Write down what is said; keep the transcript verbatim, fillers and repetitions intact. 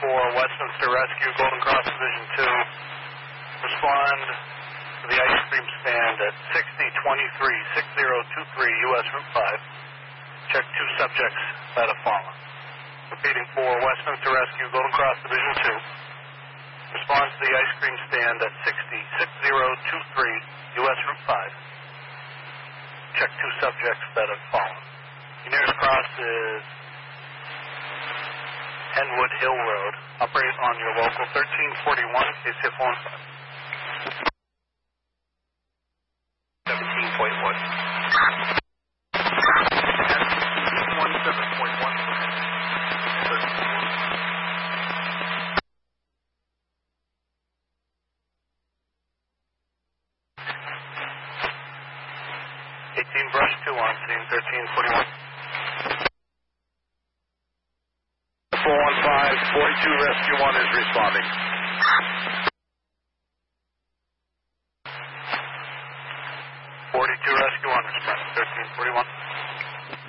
four, Westminster Rescue, Golden Cross Division two. Respond to the ice cream stand at sixty twenty-three, six zero two three U S Route five. Check two subjects that have fallen. Repeating for Westminster Rescue, Golden Cross Division two. Respond to the ice cream stand at sixty, six zero two three U S Route five. Check two subjects that have fallen. The nearest cross is Henwood Hill Road. Operate on your local thirteen forty-one K C F one. seventeen point one. twenty-seven point one. eighteen brush two on scene, thirteen forty-one. four one five, forty-two Rescue one is responding. forty-two Rescue one responding, thirteen forty-one.